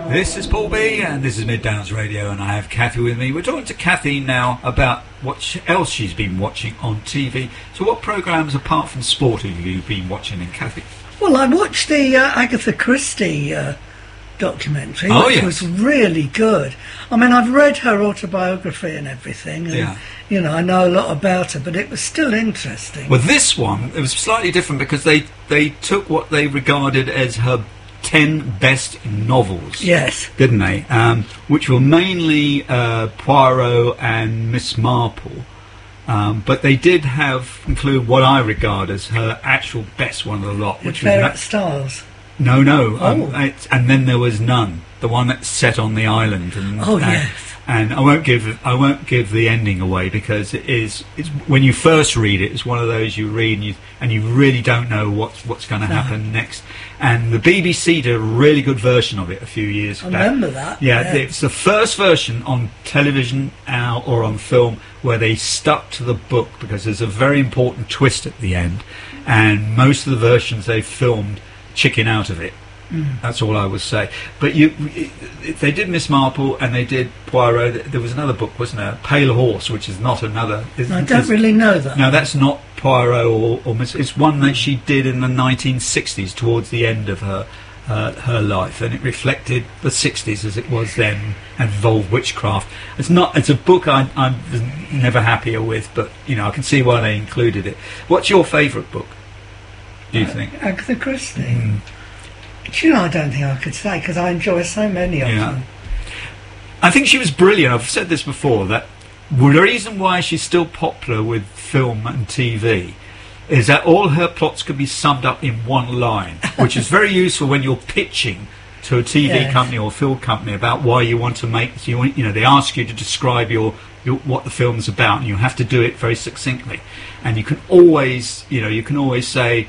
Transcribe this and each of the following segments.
This is Paul B, and this is Mid-Downs Radio, and I have Kathy with me. We're talking to Kathy now about what else she's been watching on TV. So what programmes, apart from sport, have you been watching in, Kathy? Well, I watched the Agatha Christie documentary, which was really good. I mean, I've read her autobiography and everything, and, you know, I know a lot about her, but it was still interesting. Well, this one, it was slightly different because they took what they regarded as her 10 best novels. Yes. Didn't they? Which were mainly Poirot and Miss Marple. But they did include what I regard as her actual best one of the lot. Which was Styles. No. And then there was None, the one that's set on the island. And, yes. And I won't give the ending away because it's when you first read it, it's one of those you read and you really don't know what's going to happen next. And the BBC did a really good version of it a few years back. I remember that. Yeah, it's the first version on television or on film where they stuck to the book because there's a very important twist at the end, and most of the versions they filmed chicken out of it. That's all I would say. But they did Miss Marple and they did Poirot. There was another book, wasn't there? Pale Horse, which is not another. I don't really know that. No, that's not Poirot or Miss. It's one that she did in the 1960s, towards the end of her life, and it reflected the 60s as it was then, and involved witchcraft. It's a book I'm never happier with, but you know I can see why they included it. What's your favourite book, do you think? Agatha Christie. Do you know, I don't think I could say, because I enjoy so many of them. I think she was brilliant. I've said this before, that the reason why she's still popular with film and TV is that all her plots could be summed up in one line, which is very useful when you're pitching to a TV company or film company about why you want to make. You know, they ask you to describe what the film's about, and you have to do it very succinctly. And you can always, say,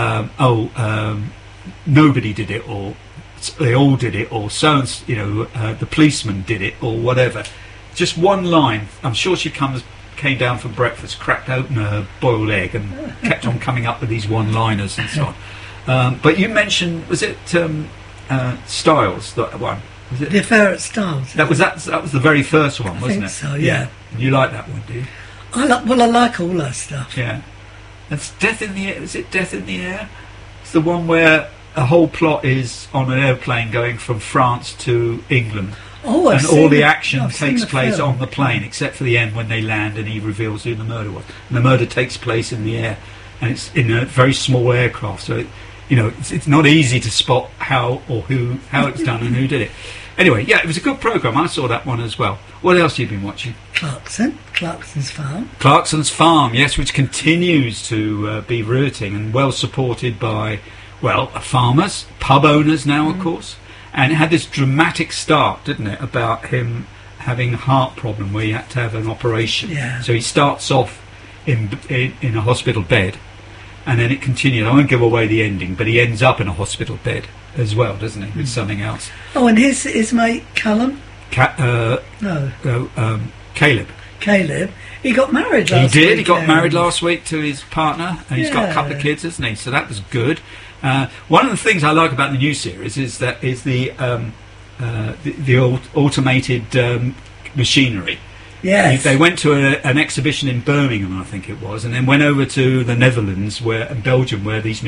nobody did it, or they all did it, or the policeman did it, or whatever. Just one line. I'm sure she came down for breakfast, cracked open a boiled egg, and kept on coming up with these one-liners and so on. But you mentioned, was it Styles? That one? Was it? The Affair at Styles. That was the very first one, wasn't it? So, yeah. You like that one, do you? I like all that stuff. Yeah. That's Death in the Air. Is it Death in the Air? It's the one where the whole plot is on an airplane going from France to England. Oh, and all the action takes place on the plane, except for the end when they land and he reveals who the murder was. And the murder takes place in the air, and it's in a very small aircraft, so it's not easy to spot how it's done and who did it. Anyway, yeah, it was a good programme. I saw that one as well. What else have you been watching? Clarkson's Farm. Clarkson's Farm, yes, which continues to be riveting and well supported by, farmers, pub owners now, of course. And it had this dramatic start, didn't it, about him having a heart problem where he had to have an operation. Yeah. So he starts off in a hospital bed, and then it continues. I won't give away the ending, but he ends up in a hospital bed as well, doesn't he, with something else. Oh, and his mate Callum? Caleb. Caleb. He got married last week. He did. He got married last week to his partner, and he's got a couple of kids, hasn't he? So that was good. One of the things I like about the new series is the automated machinery. Yes. They went to an exhibition in Birmingham, I think it was, and then went over to the Netherlands and Belgium, where these